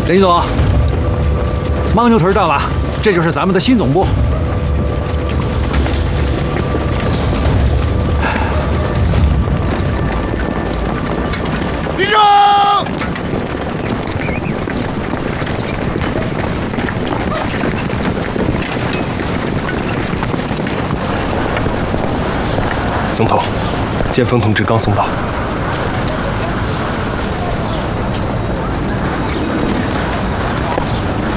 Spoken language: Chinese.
林总，牦牛屯到了，这就是咱们的新总部。 立正！ 总统，剑锋同志刚送到。